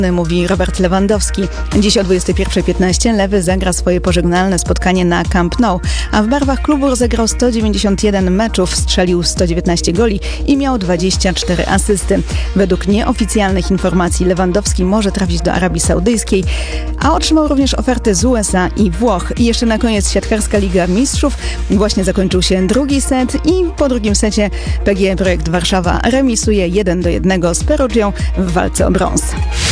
Mówi Robert Lewandowski. Dziś o 21:15 Lewy zagra swoje pożegnalne spotkanie na Camp Nou, a w barwach klubu rozegrał 191 meczów, strzelił 119 goli i miał 24 asysty. Według nieoficjalnych informacji Lewandowski może trafić do Arabii Saudyjskiej, a otrzymał również oferty z USA i Włoch. I jeszcze na koniec siatkarska Liga Mistrzów. Właśnie zakończył się drugi set i po drugim secie PGE Projekt Warszawa remisuje 1-1 z Perugią w walce o brąz.